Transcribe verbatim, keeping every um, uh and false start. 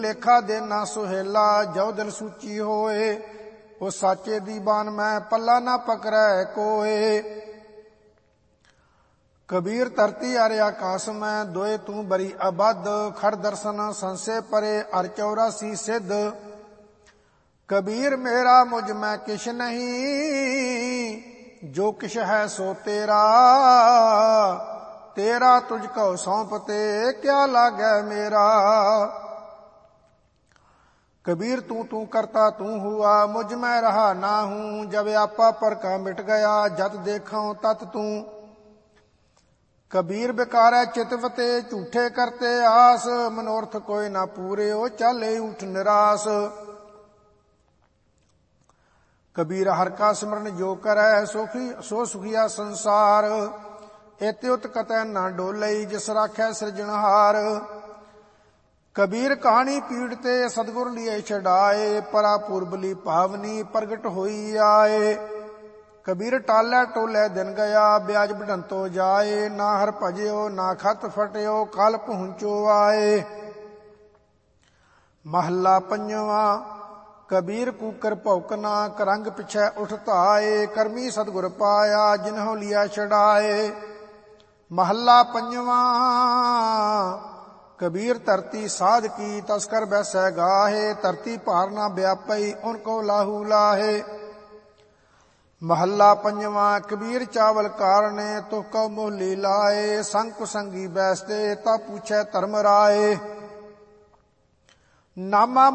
ਲੇਖਾ ਦੇਨਾ ਸੁਹੇਲਾ, ਜੋ ਦਿਲ ਸੂਚੀ ਹੋਏ। ਉਹ ਸਾਚੇ ਦੀ ਬਾਣ ਮੈਂ, ਪੱਲਾ ਨਾ ਪਕੜੈ ਕੋਏ। ਕਬੀਰ ਧਰਤੀ ਅਰ ਆਕਾਸ ਮੈਂ, ਦੋਏ ਤੂੰ ਬਰੀ ਅਬਦ। ਖੜ ਦਰਸ਼ਨ ਸੰਸੇ ਪਰੇ, ਅਰ ਚੌਰਾਸੀ ਸਿੱਧ। ਕਬੀਰ ਮੇਰਾ ਮੁਝ ਮੈਂ ਕਿਛ ਨਹੀਂ, ਜੋ ਕਿਛ ਹੈ ਸੋ ਤੇਰਾ। ਤੇਰਾ ਤੁਝ ਕਉ ਸੌਂਪ ਤੇ, ਕਿਆ ਲਾਗੈ ਮੇਰਾ। कबीर तू तू करता तू हुआ, मुझ में रहा ना हूं। जब आपा पर का मिट गया, जत देखा तत तू। कबीर बेकार चितवते, झूठे करते आस। मनोरथ कोई ना पूरे, ओ चाले उठ निराश। कबीर हर का सिमरन जो करे, सुखी सो सुखिया संसार। एत्युत कतै ना डोलई, जिस राखै सिरजनहार। कबीर कहानी पीड़ते, सतगुर लिए छड़ाए। परा पुरबली पावनी, प्रगट होई आए। कबीर टालै टोलै दिन गया, ब्याज बढ़ंतो जाए। ना हर भजयो, ना खत फटयो, कल पहुंचो आए। महला पंजवा। कबीर कूकर भौकना, करंग पिछै उठ धाए। करमी सतगुर पाया, जिन्हों लिया छड़ाए। महला पंजवा। कबीर धरती साध की, तस्कर बैसै गाहे। धरती भार ना व्यापई, उनको लाहू लाहे। महला पंजवा। कबीर चावल कारणे, तुह कौ मोहली लाए। संग कुसंगी बैसते, ता पूछै धर्म राए। नामा